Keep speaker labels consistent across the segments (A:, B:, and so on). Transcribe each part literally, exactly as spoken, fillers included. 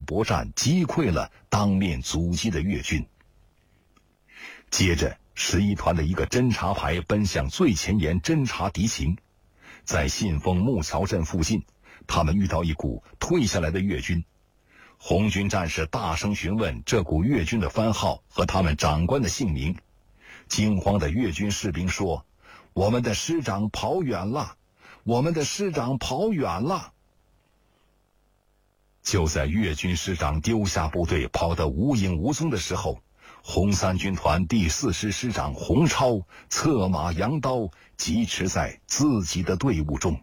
A: 博站击溃了当面阻击的越军。接着十一团的一个侦察排奔向最前沿侦察敌情，在信丰木桥镇附近，他们遇到一股退下来的越军。红军战士大声询问这股越军的番号和他们长官的姓名。惊慌的越军士兵说：“我们的师长跑远了，我们的师长跑远了。”就在越军师长丢下部队跑得无影无踪的时候，红三军团第四师师长洪超策马扬刀疾驰在自己的队伍中。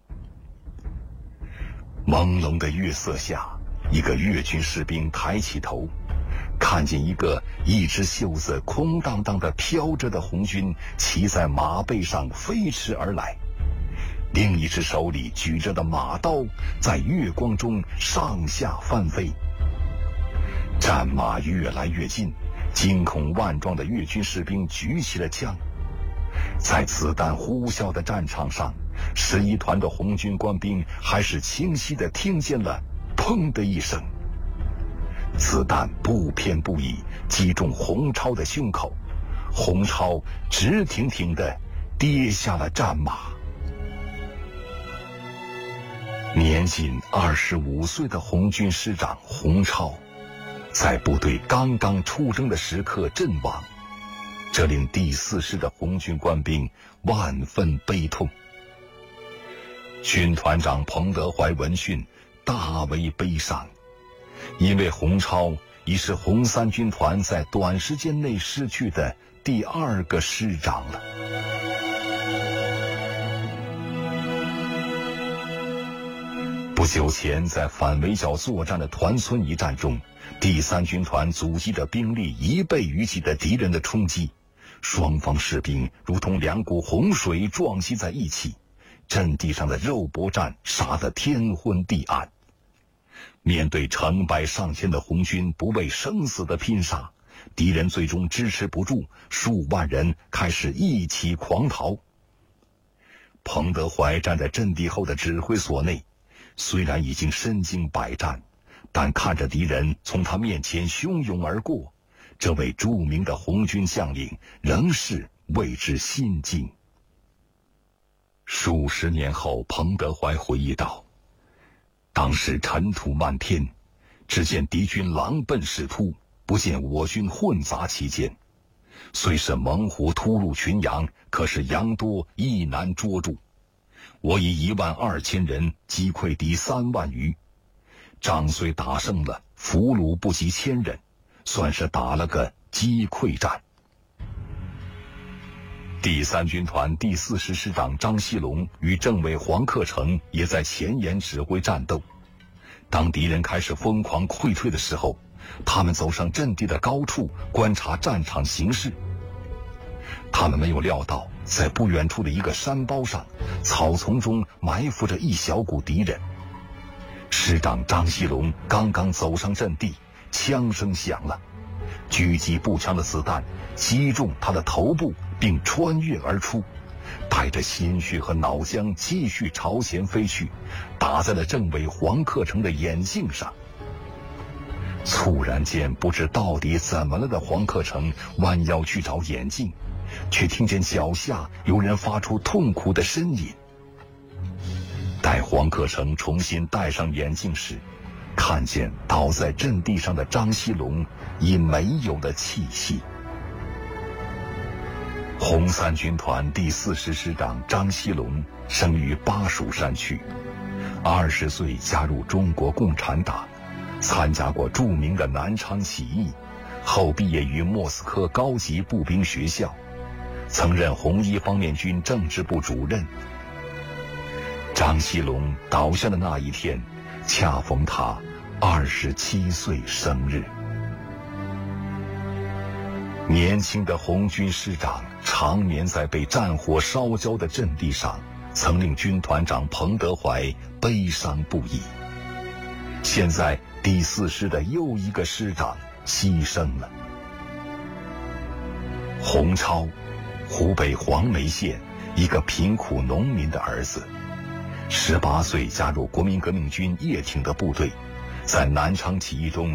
A: 朦胧的月色下，一个越军士兵抬起头，看见一个一只袖子空荡荡的飘着的红军骑在马背上飞驰而来，另一只手里举着的马刀在月光中上下翻飞。战马越来越近，惊恐万状的越军士兵举起了枪。在子弹呼啸的战场上，十一团的红军官兵还是清晰地听见了砰的一声，子弹不偏不倚击中洪超的胸口，洪超直挺挺地跌下了战马。年仅二十五岁的红军师长洪超，在部队刚刚出征的时刻阵亡，这令第四师的红军官兵万分悲痛。军团长彭德怀闻讯大为悲伤，因为洪超已是红三军团在短时间内失去的第二个师长了。不久前，在反围剿作战的团村一战中，第三军团阻击着兵力一倍于几的敌人的冲击，双方士兵如同两股洪水撞击在一起，阵地上的肉搏战杀得天昏地暗。面对成百上千的红军不畏生死的拼杀，敌人最终支持不住，数万人开始一起狂逃。彭德怀站在阵地后的指挥所内，虽然已经身经百战，但看着敌人从他面前汹涌而过，这位著名的红军将领仍是为之心惊。数十年后，彭德怀回忆道：“当时尘土漫天，只见敌军狼奔矢突，不见我军混杂其间。虽是猛虎突入群羊，可是羊多亦难捉住。我以一万二千人击溃敌三万余，仗虽打胜了，俘虏不及千人，算是打了个击溃战。”第三军团第四师师长张锡龙与政委黄克诚也在前沿指挥战斗。当敌人开始疯狂溃退的时候，他们走上阵地的高处观察战场形势。他们没有料到，在不远处的一个山包上，草丛中埋伏着一小股敌人。师长张锡龙刚刚走上阵地，枪声响了，狙击步枪的子弹击中他的头部，并穿越而出，带着鲜血和脑浆继续朝前飞去，打在了政委黄克诚的眼镜上。猝然间，不知到底怎么了的黄克诚弯腰去找眼镜，却听见脚下有人发出痛苦的呻吟。待黄克诚重新戴上眼镜时，看见倒在阵地上的张锡龙已没有了气息。红三军团第四师师长张锡龙生于巴蜀山区，二十岁加入中国共产党，参加过著名的南昌起义，后毕业于莫斯科高级步兵学校，曾任红一方面军政治部主任。张锡龙倒下的那一天，恰逢他二十七岁生日。年轻的红军师长常年在被战火烧焦的阵地上，曾令军团长彭德怀悲伤不已。现在第四师的又一个师长牺牲了。洪超，湖北黄梅县一个贫苦农民的儿子，十八岁加入国民革命军叶挺的部队，在南昌起义中